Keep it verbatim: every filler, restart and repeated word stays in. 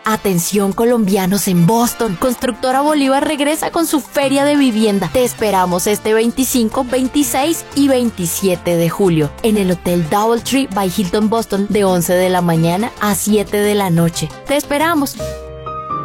Atención colombianos en Boston, Constructora Bolívar regresa con su feria de vivienda. Te esperamos este veinticinco, veintiséis y veintisiete de julio en el Hotel Doubletree by Hilton Boston de once de la mañana a siete de la noche. Te esperamos.